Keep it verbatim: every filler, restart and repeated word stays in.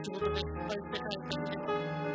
仕事でいっぱいいっぱい大変で